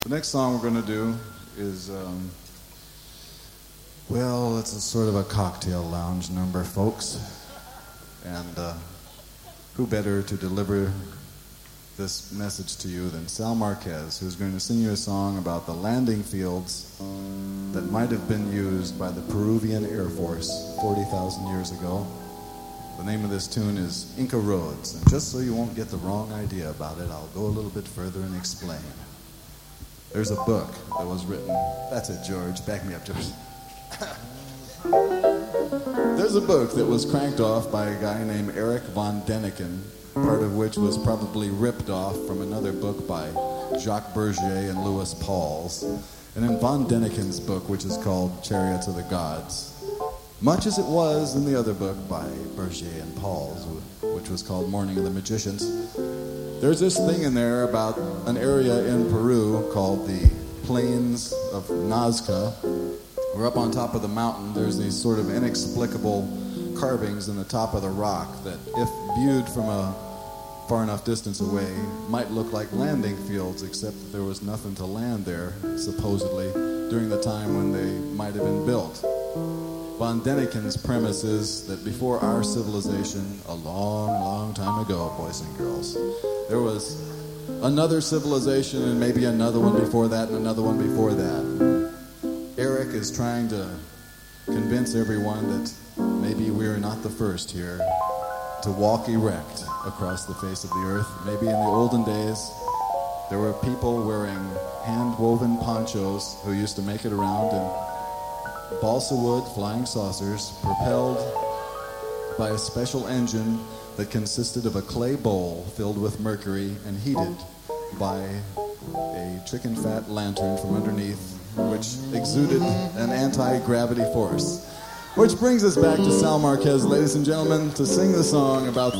The next song we're going to do is, well, it's a sort of a cocktail lounge number, folks. And who better to deliver this message to you than Sal Marquez, who's going to sing you a song about the landing fields that might have been used by the Peruvian Air Force 40,000 years ago. The name of this tune is Inca Roads. And just so you won't get the wrong idea about it, I'll go a little bit further and explain. There's a book that was written. That's it, George. Back me up, George. There's a book that was cranked off by a guy named Erich von Däniken, part of which was probably ripped off from another book by Jacques Bergier and Louis Pauwels. And in von Däniken's book, which is called Chariots of the Gods, much as it was in the other book by Bergier and Pauwels, which was called Morning of the Magicians, there's this thing in there about an area in Peru called the Plains of Nazca. We're up on top of the mountain. There's these sort of inexplicable carvings in the top of the rock that, if viewed from a far enough distance away, might look like landing fields, except that there was nothing to land there, supposedly, during the time when they might have been built. Von Däniken's premise is that before our civilization, a long, long time ago, boys and girls, there was another civilization and maybe another one before that and another one before that. Eric is trying to convince everyone that maybe we're not the first here to walk erect across the face of the earth. Maybe in the olden days, there were people wearing hand-woven ponchos who used to make it around in balsa wood flying saucers propelled by a special engine that consisted of a clay bowl filled with mercury and heated by a chicken fat lantern from underneath, which exuded an anti-gravity force. Which brings us back to Sal Marquez, ladies and gentlemen, to sing the song about